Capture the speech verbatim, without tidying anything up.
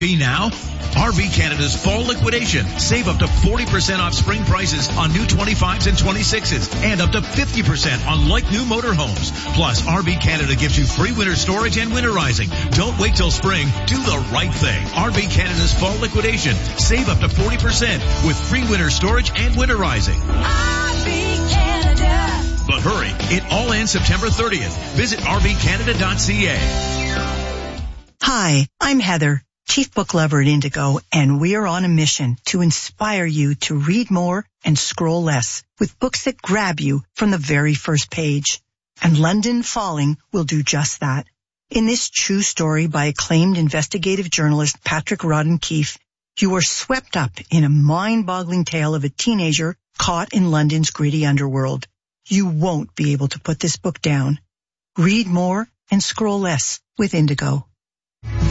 Be now? R V Canada's fall liquidation. Save up to forty percent off spring prices on new twenty-fives and twenty-sixes and up to fifty percent on like new motorhomes. Plus, R V Canada gives you free winter storage and winterizing. Don't wait till spring. Do the right thing. R V Canada's fall liquidation. Save up to forty percent with free winter storage and winterizing. R V Canada. But hurry, it all ends September thirtieth. Visit R V Canada dot C A. Hi, I'm Heather, Chief Book Lover at Indigo, and we are on a mission to inspire you to read more and scroll less with books that grab you from the very first page. And London Falling will do just that. In this true story by acclaimed investigative journalist Patrick Rodden Keefe, you are swept up in a mind-boggling tale of a teenager caught in London's gritty underworld. You won't be able to put this book down. Read more and scroll less with Indigo.